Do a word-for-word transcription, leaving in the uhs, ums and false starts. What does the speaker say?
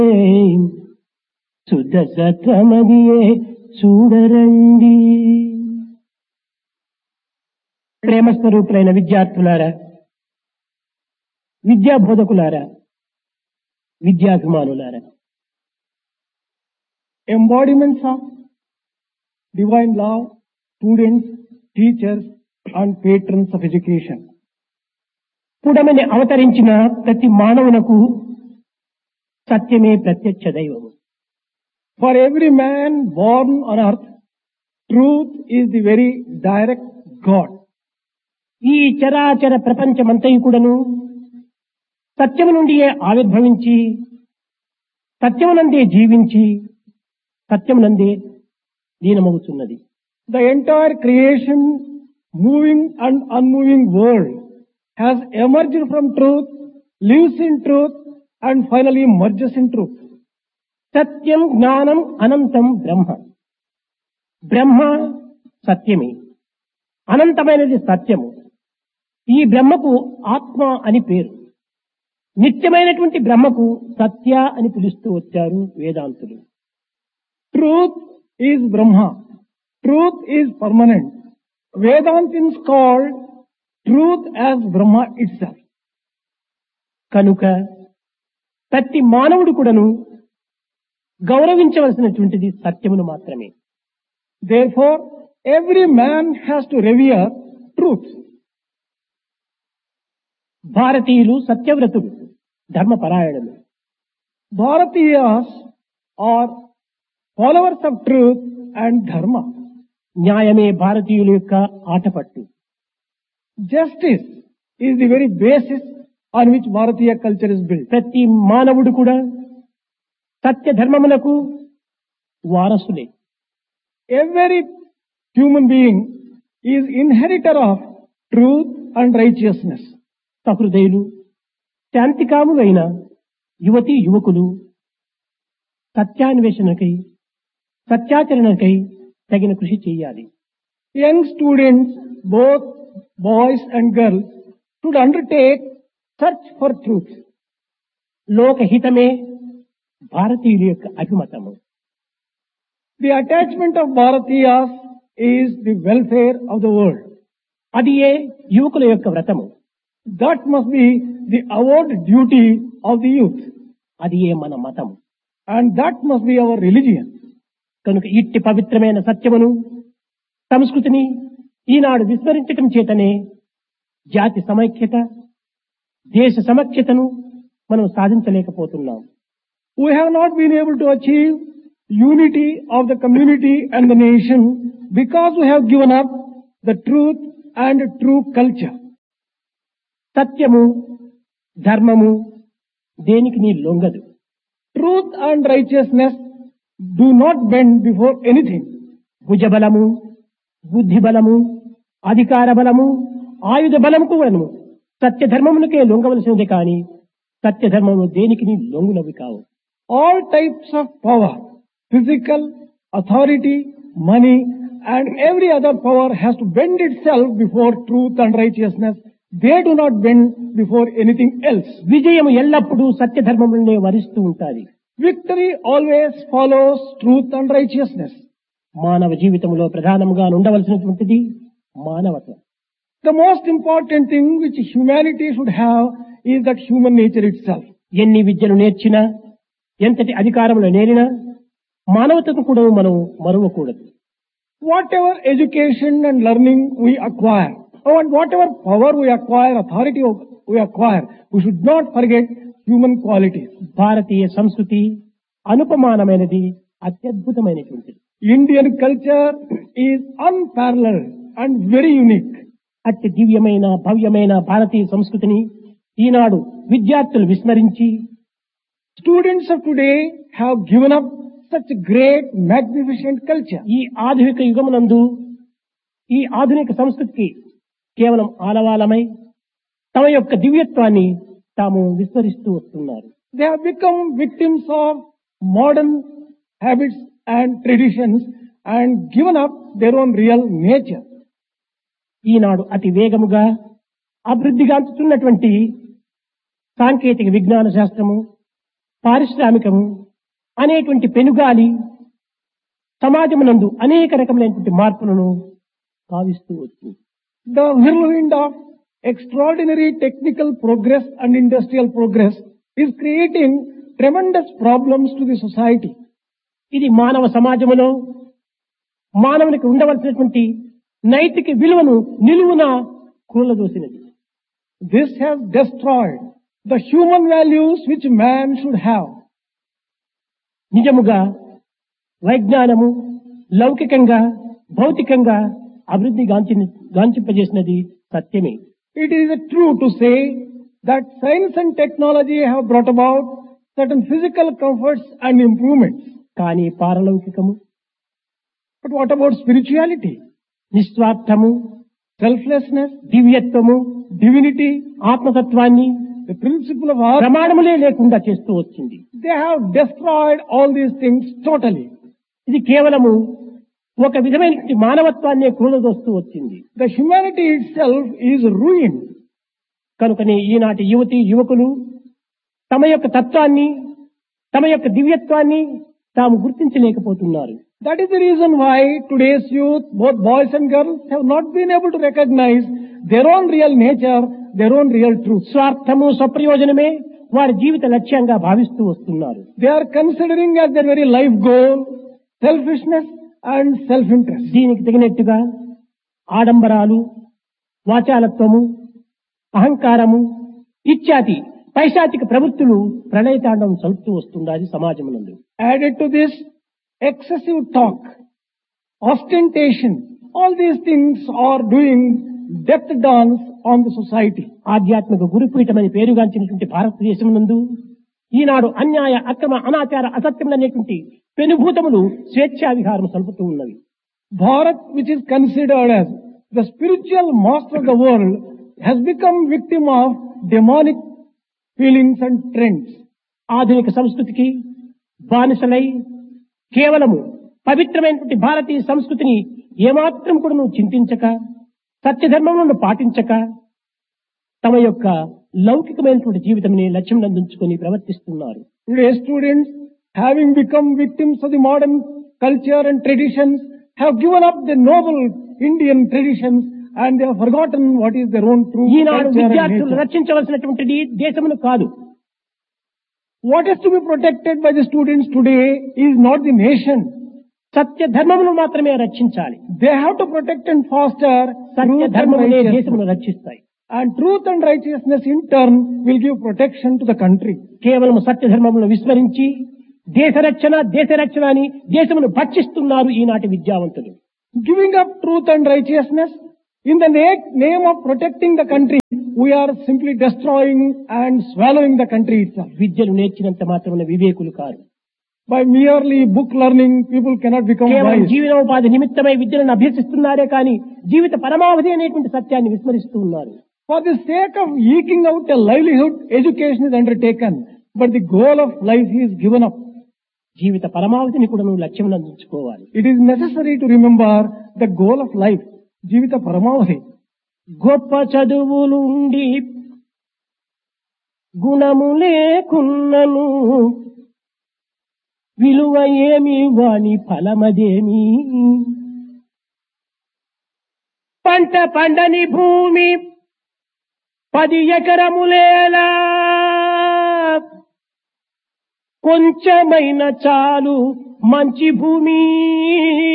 శుద్ధ సత్వమదియే చూడరండి. ప్రేమస్వరూపులైన విద్యార్థులారా, విద్యా బోధకులారా, విద్యాభిమానులారా, embodiments of divine love, students, teachers and patrons of education. పుడమని అవతరించిన ప్రతి మానవునకు సత్యమే ప్రత్యక్ష దైవము. For every man born on earth, truth is the very direct God. ఈ చరాచర ప్రపంచమంతయు కూడాను సత్యము నుండియే ఆవిర్భవించి, సత్యమునందే జీవించి, సత్యమునందే లీనమవుతున్నది. The entire creation, moving and unmoving world has emerged from truth, lives in truth and finally merges in truth. సత్యం జ్ఞానం అనంతం బ్రహ్మ. బ్రహ్మ సత్యమే, అనంతమైనది సత్యము. ఈ బ్రహ్మకు ఆత్మ అని పేరు. నిత్యమైనటువంటి బ్రహ్మకు సత్య అని పిలుస్తూ వచ్చారు వేదాంతులు. Truth is Brahma. Truth is permanent. Vedantins called truth as Brahma itself. కనుక ప్రతి మానవుడు కూడాను గౌరవించవలసినటువంటిది సత్యమును మాత్రమే. Therefore, every man has to revere truth. భారతీయులు సత్యవ్రతులు, ధర్మపరాయణులు. Bharatiyas are followers of truth and dharma. న్యాయమే భారతీయుల యొక్క Athapaththu. Justice is the very basis on which Bharatiya culture is built. ప్రతి మానవుడు కూడా సత్య ధర్మములకు వారసులే. Every human being is inheritor of truth and righteousness. సహృదయులు, శాంతికాములైన యువతీ యువకులు సత్యాన్వేషణకై, సత్యాచరణకై తగిన కృషి చేయాలి. Young students, both boys and girls, should undertake search for truth. లోకహితమే భారతీయుల యొక్క అభిమతము. The attachment of Bharatiyas is the welfare of the world. అది ఏ యువకుల యొక్క వ్రతము. That must be the avowed duty of the youth. అది ఏ మన మతము. And that must be our religion. కనుక ఇట్టి పవిత్రమైన సత్యమును, సంస్కృతిని ఈనాడు విస్మరించటం చేతనే జాతి సమైక్యత, దేశ సమైక్యతను మనం సాధించలేకపోతున్నాం. We have not been able to achieve unity of the community and the nation because we have given up the truth and true culture. సత్యము, ధర్మము దేనికి నీ లొంగదు. Truth and righteousness do not bend before anything. భుజబలము, బుద్ధి బలము, అధికార బలము, ఆయుధ బలము కూడాను సత్య ధర్మమునకే లొంగవలసినది కాని సత్య ధర్మము దేనికి నీ లొంగునవి కావు. All types of power, physical, authority, money and every other power has to bend itself before truth and righteousness. They do not bend before anything else. విజయము ఎల్లప్పుడూ సత్య ధర్మములనే వరిస్తూ ఉంటాది. Victory always follows truth and righteousness. మానవ జీవితంలో ప్రధానముగా ఉండవలసినటువంటిది మానవత్వం. The most important thing which humanity should have is that human nature itself. ఎన్ని విద్యలు నేర్చినా, ఎంతటి అధికారములు నేరినా మానవతను కూడా మనం మరువకూడదు. Whatever education and learning we acquire, and whatever power we acquire, authority we acquire, we should not forget human qualities. భారతీయ సంస్కృతి అనుపమానమైనది, అత్యద్భుతమైనటువంటిది. Indian culture is unparalleled and very unique. అత్య దివ్యమైన భవ్యమైన భారతీయ సంస్కృతిని ఈనాడు విద్యార్థులు విస్మరించి, Students of today have given up such great, magnificent culture. ఈ ఆధునిక యుగమునందు ఈ ఆధునిక సంస్కృతికి కేవలం ఆలవాలమై తమ యొక్క దివ్యత్వాన్ని తాము విస్మరిస్తూ వస్తున్నారు. They have become victims of modern habits and traditions and given up their own real nature. ఈనాడు అతి వేగముగా అభివృద్ధిగాంచుతున్నటువంటి సాంకేతిక విజ్ఞాన శాస్త్రము, పారిశ్రామికము అనేటువంటి పెనుగాలి సమాజమునందు అనేక రకములైనటువంటి మార్పులను భావిస్తూ వచ్చింది. The whirlwind of extraordinary technical progress and industrial progress is creating tremendous problems to the society. ఇది మానవ సమాజములో మానవునికి ఉండవలసినటువంటి నైతిక విలువను నిలువున కూలదోసినది. This has destroyed the human values which man should have. నిజముగా వైజ్ఞానము లౌకికంగా భౌతికంగా అభివృద్ధి గాంచి గాంచింపజేసినది సత్యమే. It is true to say that science and technology have brought about certain physical comforts and improvements. కానీ పారలౌకికము, But what about spirituality, నిస్వార్థము, selflessness, దివ్యత్వము, divinity, ఆత్మతత్వాన్ని the principle of art? ప్రమాణములే లేకుండా చేస్తూ వచ్చింది. They have destroyed all these things totally. ఇది కేవలము ఒక విధమైన మానవత్వాన్ని కూలదోస్తూ వచ్చింది. The humanity itself is ruined. కనుకనే ఈనాటి యువతి యువకులు తమ యొక్క తత్వాన్ని తమ యొక్క దివ్యత్వాన్ని తాము గుర్తించలేకపోతున్నారు. That is the reason why today's youth, both boys and girls, have not been able to recognize their own real nature, their own real truth. స్వార్థము స్వప్రయోజనమే వారి జీవిత లక్ష్యంగా భావిస్తూ వస్తున్నారు. They are considering as their very life goal selfishness and self-interest. దీనికి తగినట్టుగా ఆడంబరాలు, వాచాలత్వము, అహంకారము ఇత్యాది పైశాచిక ప్రవృత్తులు ప్రళయతాండవం చలుపుతూ వస్తున్నది సమాజమునందు. Added to this, excessive talk, ostentation, all these things are doing death dance on the society. ఆధ్యాత్మిక గురుపీఠమని పేరుగాంచినటువంటి భారతదేశమునందు ఈనాడు అన్యాయ అక్రమ అనాచార అసత్యములనేటువంటి పెనుభూతములు స్వేచ్ఛా విహారం సలుపుతూ ఉన్నవి. Bharat, which is considered as the spiritual master of the world, has become victim of demonic feelings and trends. ఆధునిక సంస్కృతికి బానిసలై కేవలము పవిత్రమైనటువంటి భారతీయ సంస్కృతిని ఏమాత్రం కూడా నువ్వు చింతించక సత్యధర్మములను పాటించక తమ యొక్క లౌకికమైనటువంటి జీవితంని లక్ష్యం నందించుకొని ప్రవర్తిస్తున్నారు. Today students, having become victims of the modern culture and traditions, have given up the noble Indian traditions and they have forgotten what is their own true Eenadu culture and విద్యార్థులు nature. రక్షించవలసినటువంటిది దేశమును కాదు. What is to be protected by the students today is not the nation. సత్య ధర్మమును మాత్రమే రక్షించాలి. They have to protect and foster Satya truth and ధర్మములే righteousness. దేశమును రక్షిస్తాయి. And truth and righteousness in turn will give protection to the country. కేవలం సత్య ధర్మములను విస్మరించి దేశ రక్షణ దేశ రక్షణ అని దేశమును భక్షిస్తున్నారు ఈనాటి విద్యావంతులు. Giving up truth and righteousness in the na- name of protecting the country, we are simply destroying and swallowing the country itself. విద్యను నేర్చినంత మాత్రమే వివేకులు car. By merely book learning, people cannot become కేవలం wise. జీవనోపాధి నిమిత్తమై విద్యలను అభ్యసిస్తున్నారే కానీ జీవిత పరమావధి అనేటువంటి సత్యాన్ని విస్మరిస్తూ ఉన్నారు. For the sake of eking out a livelihood, education is undertaken, but the goal of life is given up. జీవిత పరమావధిని కూడా నువ్వు లక్ష్యం అందించుకోవాలి. It is necessary to remember the goal of life, Jivita Paramavati. గొప్ప చదువులుండి గుణము లేకున్నను విలువ ఏమి వాని ఫలమదేమి. పంట పండని భూమి పది ఎకరములేలా కొంచెమైన చాలు మంచి భూమి.